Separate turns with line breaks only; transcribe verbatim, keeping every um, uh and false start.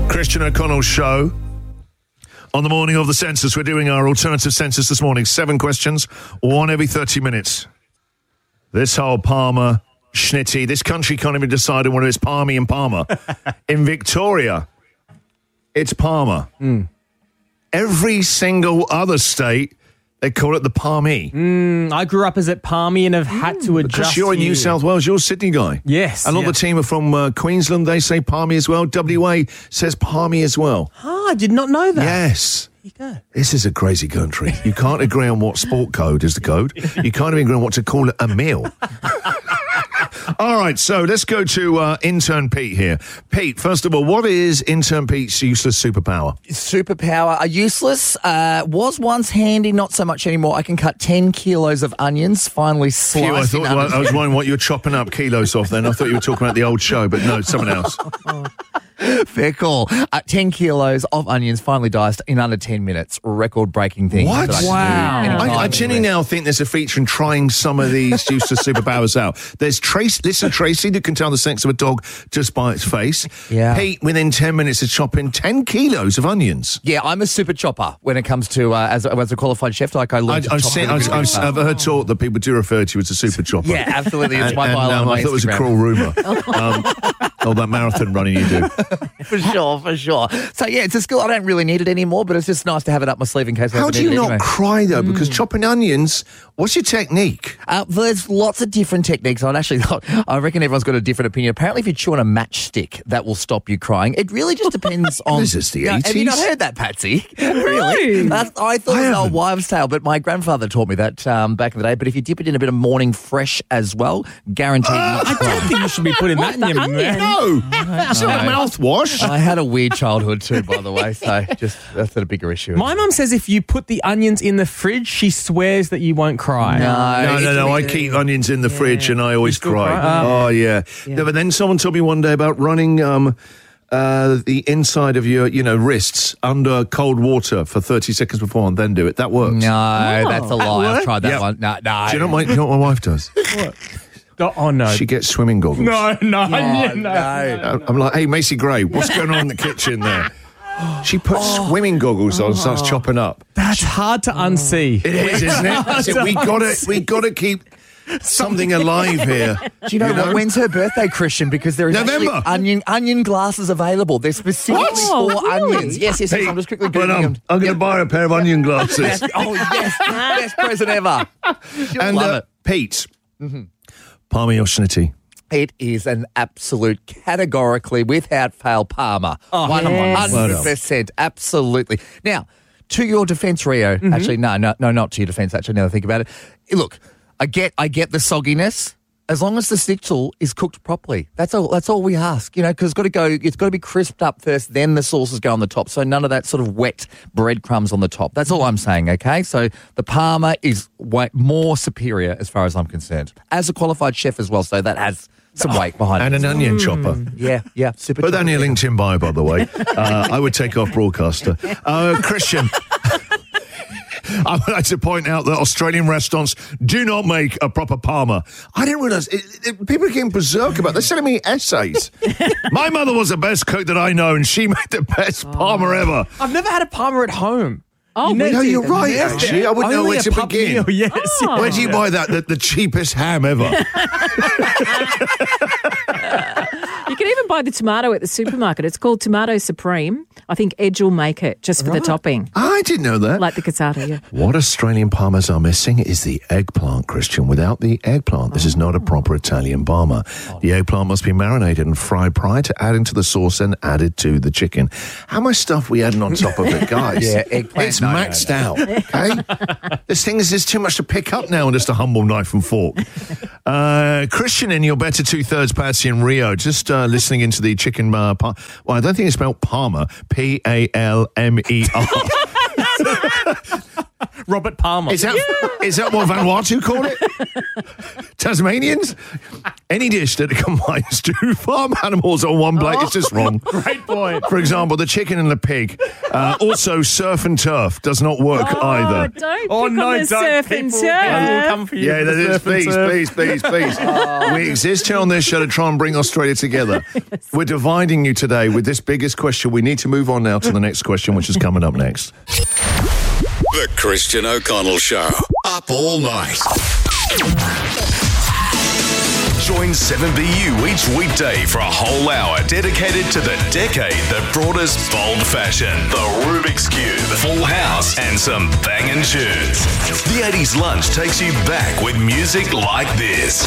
Christian O'Connell's show. On the morning of the census, we're doing our alternative census this morning. Seven questions, one every thirty minutes. This whole Palmer, Schnitty, this country can't even decide on whether it's Palmy and Palmer. In Victoria, it's Palmer.
Mm.
Every single other state, they call it the Palmy.
Mm, I grew up as at Palmy and have had to adjust.
Because you're in
here.
New South Wales, you're a Sydney guy.
Yes.
A lot
yeah.
of the team are from uh, Queensland, they say Palmy as well. W A says Palmy as well.
Ah, I did not know that.
Yes.
There you go.
This is a crazy country. You can't agree on what sport code is the code. You can't even agree on what to call it a meal. All right, so let's go to uh, intern Pete here. Pete, first of all, what is intern Pete's useless superpower?
Superpower, a useless, uh, was once handy, not so much anymore. I can cut ten kilos of onions, finally
Phew, I
slicing
thought
onions.
I was wondering what you're chopping up kilos off then. I thought you were talking about the old show, but no, someone else.
Fair call. Uh, ten kilos of onions, finally diced in under ten minutes. Record-breaking thing.
What?
that I can
Wow.
do anytime,
I, I genuinely
anywhere.
now think there's a feature in trying some of these useless superpowers out. There's Tracy, listen, Tracy, that can tell the sex of a dog just by its face.
Yeah.
Pete, within ten minutes of chopping ten kilos of onions.
Yeah, I'm a super chopper when it comes to, uh, as, a, as a qualified chef, like I
I,
learned to
I've,
chop
seen,
really,
I've,
really
I've,
fast.
I've heard taught that people do refer to you as a super chopper.
Yeah, absolutely. It's
And,
my
and,
bio
um,
on
I thought it was a
Instagram.
cruel rumour. um, all that marathon running you do.
For sure, for sure. So, yeah, it's a skill. I don't really need it anymore, but it's just nice to have it up my sleeve in case I
How
ever
do
need
you
it
not
anyway.
cry, though? Because chopping onions, what's your technique?
Uh, there's lots of different techniques. I'd actually, I reckon everyone's got a different opinion. Apparently, if you chew on a matchstick, that will stop you crying. It really just depends on.
This is the
Yeah, Have you not
eighties?
heard that, Patsy? Really? That's, I thought
I
it was an old
haven't.
wives' tale, but my grandfather taught me that um, back in the day. But if you dip it in a bit of morning fresh as well, guaranteed not to
I
cry.
don't think you should be putting that in your mouth.
No! It's not a mouthwash.
I had a weird childhood too, by the way. So just that's a bigger issue.
My mum says if you put the onions in the fridge, she swears that you won't cry.
No,
No,
it's
no, no. I
weird.
keep onions in the fridge and I always
still
cry.
cry?
Oh, yeah. No, but then someone told me one day about running um, uh, the inside of your, you know, wrists under cold water for thirty seconds before and then do it. That works.
No, that's a lie. I've
work?
tried that
Yeah.
one. No, no.
Do you know, what my, you know what my wife does?
Oh, oh, no.
She gets swimming goggles.
no, no,
Oh,
yeah, no.
no.
I'm like, hey, Macy Gray, what's going on in the kitchen there? She puts
Oh.
swimming goggles on and starts chopping up.
That's hard to unsee.
It is, isn't it? That's it. We gotta, we gotta keep something alive here.
Do you know,
You
what?
know?
When's her birthday, Christian? Because there is
November.
actually onion onion glasses available. They're specifically
What?
for
Oh, really?
onions. Yes, yes, yes. I'm just quickly
But
googling
um,
them.
I'm going to buy her a pair of onion glasses.
Yes. Oh yes, best present ever. She'll
and
love
uh,
it.
Pete, Palmy or Schnitty?
It is an absolute, categorically, without fail, Palmer.
Oh,
one
yes.
hundred percent, absolutely. Now, to your defence, Rio. Actually, no, no, no, not to your defence. Actually, now that I think about it, look, I get, I get the sogginess. As long as the schnitzel is cooked properly, that's all. That's all we ask, you know, because it's got to go. It's got to be crisped up first, then the sauces go on the top. So none of that sort of wet breadcrumbs on the top. That's all I'm saying. Okay, so the Palmer is way more superior as far as I'm concerned, as a qualified chef as well. So that has some weight behind
And
it.
an onion chopper.
Yeah, yeah, super.
Put that in your LinkedIn bio, by the way. Uh, I would take off broadcaster. Uh, Christian. I would like to point out that Australian restaurants do not make a proper Palmer. I didn't realise. It, it, people became berserk about it. They're sending me essays. My mother was the best cook that I know, and she made the best Palmer ever.
I've never had a Palmer at home.
Oh,
need
No,
to-
you're right,
Yes,
actually. I wouldn't know
only
where
a
to
pub
begin.
meal, yes.
Oh.
Where do you buy that? The, the cheapest ham ever.
You can even buy the tomato at the supermarket. It's called Tomato Supreme. I think Edge will make it just for the topping,
I didn't know that.
like the cassata, yeah.
What Australian Palmers are missing is the eggplant, Christian. Without the eggplant, this is not a proper Italian Palmer. The eggplant must be marinated and fried prior to adding to the sauce and added to the chicken. How much stuff we adding on top of it, guys?
Yeah, eggplant,
It's
no, no,
maxed out, okay? This thing is just too much to pick up now on just a humble knife and fork. Uh, Christian in your better two-thirds, Patsy and Rio, just uh, listening into the chicken... Uh, par- well, I don't think it's spelled Palmer. P A L M E R.
Robert Palmer.
Is that is that what Vanuatu called it? Tasmanians? Any dish that combines two farm animals on one plate is just wrong.
Great point.
For example, the chicken and the pig. Uh, also, surf and turf does not work
Oh,
either.
don't
Oh,
pick
no,
on the
don't.
surf and
People, people will
turf.
come for you.
Yeah,
for
that
the
is.
surf and
Please,
turf.
please, please, please. We exist here on this show to try and bring Australia together. We're dividing you today with this biggest question. We need to move on now to the next question, which is coming up next.
The Christian O'Connell Show. Up all night. Join seven B U each weekday for a whole hour dedicated to the decade that brought us bold fashion, the Rubik's Cube, Full House, and some banging tunes. The eighties lunch takes you back with music like this.